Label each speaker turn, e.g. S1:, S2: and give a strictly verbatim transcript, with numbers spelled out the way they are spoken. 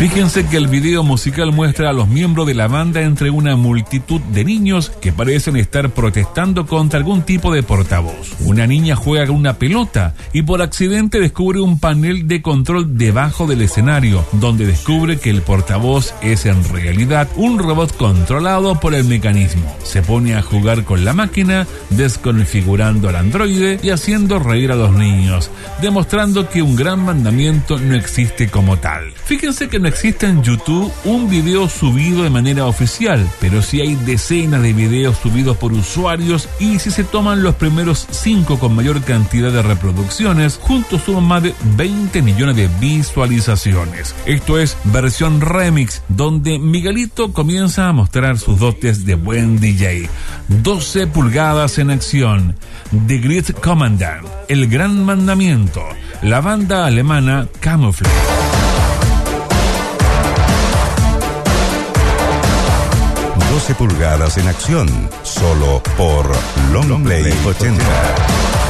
S1: Fíjense que el video musical muestra a los miembros de la banda entre una multitud de niños que parecen estar protestando contra algún tipo de portavoz. Una niña juega con una pelota y por accidente descubre un panel de control debajo del escenario, donde descubre que el portavoz es en realidad un robot controlado por el mecanismo. Se pone a jugar con la máquina, desconfigurando al androide y haciendo reír a los niños, demostrando que un gran mandamiento no existe como tal. Fíjense que no existe en YouTube un video subido de manera oficial, pero sí hay decenas de videos subidos por usuarios, y si se toman los primeros cinco con mayor cantidad de reproducciones, juntos suman más de veinte millones de visualizaciones. Esto es versión remix, donde Miguelito comienza a mostrar sus dotes de buen D J. doce pulgadas en acción, The Great Commandant, El Gran Mandamiento, la banda alemana Camouflage.
S2: doce pulgadas en acción, solo por Long Play ochenta.